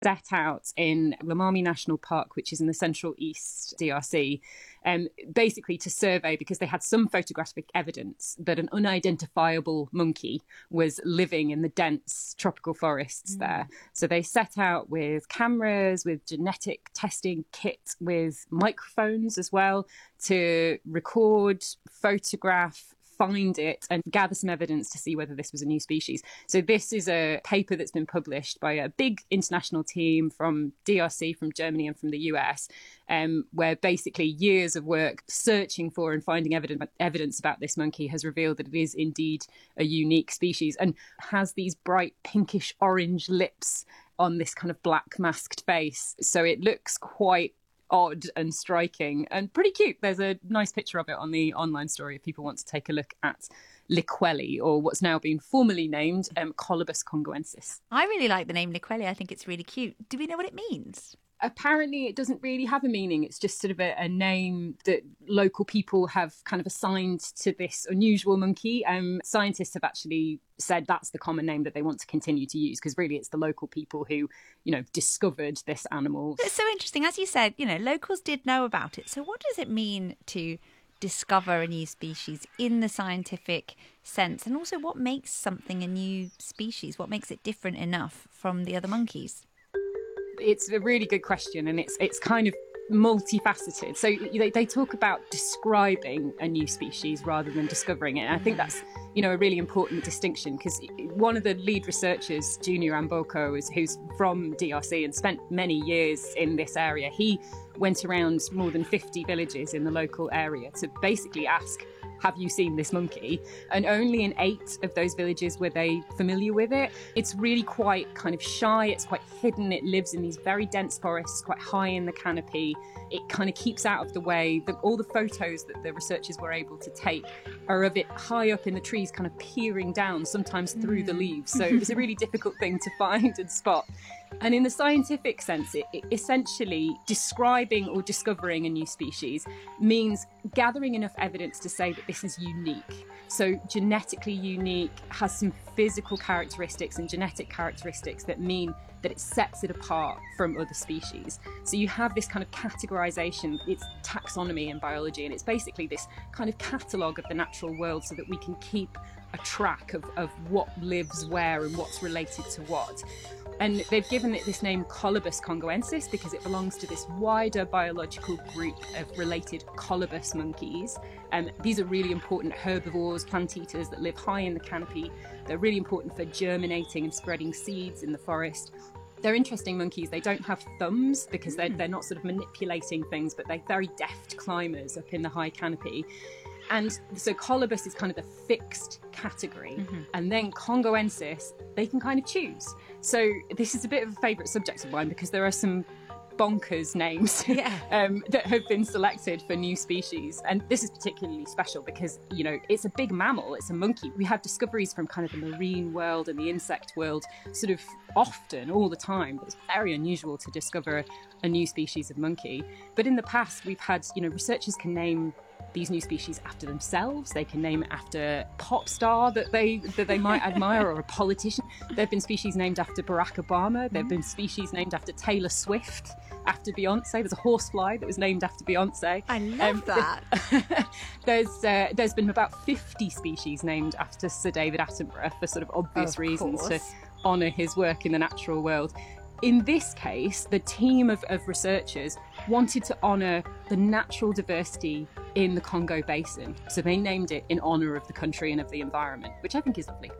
set out in Lomami National Park, which is in the Central East DRC, basically to survey, because they had some photographic evidence that an unidentifiable monkey was living in the dense tropical forests there. So they set out with cameras, with genetic testing kit, with microphones as well, to record, photograph, find it and gather some evidence to see whether this was a new species. So this is a paper that's been published by a big international team from DRC, from Germany and from the US, where basically years of work searching for and finding evidence about this monkey has revealed that it is indeed a unique species and has these bright pinkish orange lips on this kind of black masked face. So it looks quite odd and striking and pretty cute. There's a nice picture of it on the online story if people want to take a look at Liquelli, or what's now been formally named Colobus congoensis. I really like the name Liquelli. I think it's really cute. Do we know what it means? Apparently it doesn't really have a meaning. It's just sort of a name that local people have kind of assigned to this unusual monkey. Scientists have actually said that's the common name that they want to continue to use, because really it's the local people who, discovered this animal. It's so interesting. As you said, locals did know about it. So what does it mean to discover a new species in the scientific sense? And also, what makes something a new species? What makes it different enough from the other monkeys? It's a really good question, and it's kind of multifaceted. So they talk about describing a new species rather than discovering it. And I think that's, a really important distinction, because one of the lead researchers, Junior Amboko, who's from DRC and spent many years in this area, he went around more than 50 villages in the local area to basically ask, have you seen this monkey? And only in 8 of those villages were they familiar with it. It's really quite kind of shy. It's quite hidden. It lives in these very dense forests, quite high in the canopy. It kind of keeps out of the way. All the photos that the researchers were able to take are of it high up in the trees, kind of peering down, sometimes through the leaves. So it's a really difficult thing to find and spot. And in the scientific sense, it essentially describing or discovering a new species means gathering enough evidence to say that this is unique. So genetically unique, has some physical characteristics and genetic characteristics that mean that it sets it apart from other species. So you have this kind of categorization, it's taxonomy in biology, and it's basically this kind of catalogue of the natural world so that we can keep a track of what lives where and what's related to what. And they've given it this name Colobus congoensis because it belongs to this wider biological group of related colobus monkeys. These are really important herbivores, plant eaters that live high in the canopy. They're really important for germinating and spreading seeds in the forest. They're interesting monkeys. They don't have thumbs because they're not sort of manipulating things, but they're very deft climbers up in the high canopy. And so Colobus is kind of the fixed category. And then congoensis, they can kind of choose. So this is a bit of a favourite subject of mine because there are some bonkers names that have been selected for new species. And this is particularly special because, it's a big mammal, it's a monkey. We have discoveries from kind of the marine world and the insect world sort of often, all the time. It's very unusual to discover a new species of monkey. But in the past, we've had, researchers can name these new species after themselves. They can name it after a pop star that they might admire, or a politician. There have been species named after Barack Obama. There have been species named after Taylor Swift, after Beyonce. There's a horsefly that was named after Beyonce. I love that. There's been about 50 species named after Sir David Attenborough for sort of obvious reasons to honour his work in the natural world. In this case, the team of researchers wanted to honour the natural diversity in the Congo Basin. So they named it in honour of the country and of the environment, which I think is lovely.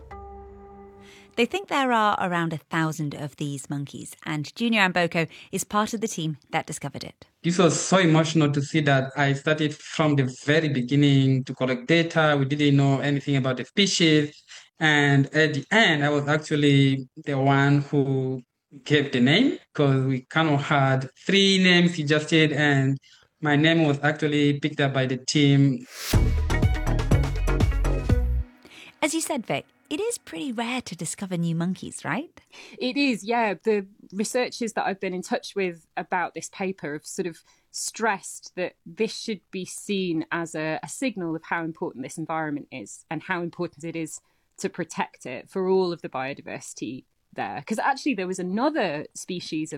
They think there are around 1,000 of these monkeys, and Junior Amboko is part of the team that discovered it. This was so emotional to see that I started from the very beginning to collect data. We didn't know anything about the species. And at the end, I was actually the one who gave the name, because we kind of had 3 names suggested, and my name was actually picked up by the team. As you said, Vic, it is pretty rare to discover new monkeys, right? It is, yeah. The researchers that I've been in touch with about this paper have sort of stressed that this should be seen as a signal of how important this environment is and how important it is to protect it for all of the biodiversity there. Because actually there was another species